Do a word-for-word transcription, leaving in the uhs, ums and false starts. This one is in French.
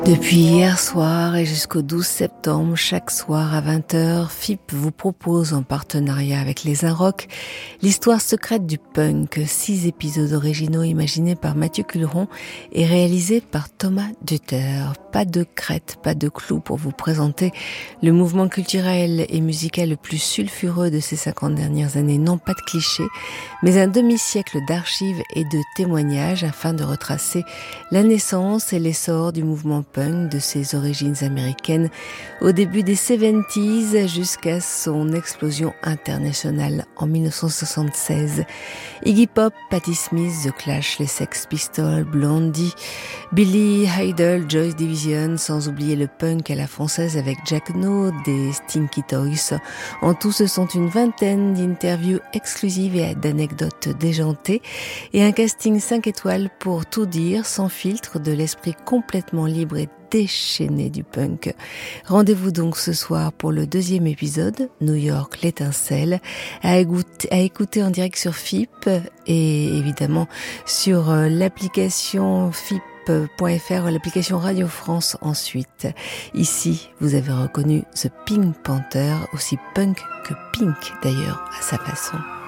Depuis hier soir et jusqu'au douze septembre, chaque soir à vingt heures, F I P vous propose en partenariat avec les Inrocks l'histoire secrète du punk, six épisodes originaux imaginés par Mathieu Culeron et réalisés par Thomas Dutter. Pas de crête, pas de clou pour vous présenter le mouvement culturel et musical le plus sulfureux de ces cinquante dernières années. Non, pas de clichés, mais un demi-siècle d'archives et de témoignages afin de retracer la naissance et l'essor du mouvement punk de ses origines américaines au début des soixante-dix jusqu'à son explosion internationale en dix-neuf cent soixante-seize. Iggy Pop, Patti Smith, The Clash, les Sex Pistols, Blondie, Billy Idol, Joy Division, sans oublier le punk à la française avec Jack No, des Stinky Toys. En tout, ce sont une vingtaine d'interviews exclusives et d'anecdotes déjantées et un casting cinq étoiles pour tout dire, sans filtre, de l'esprit complètement libre et déchaîné du punk. Rendez-vous donc ce soir pour le deuxième épisode, New York l'étincelle, à écouter, à écouter en direct sur F I P et évidemment sur l'application F I P point F R, l'application Radio France ensuite. Ici, vous avez reconnu The Pink Panther, aussi punk que pink d'ailleurs à sa façon.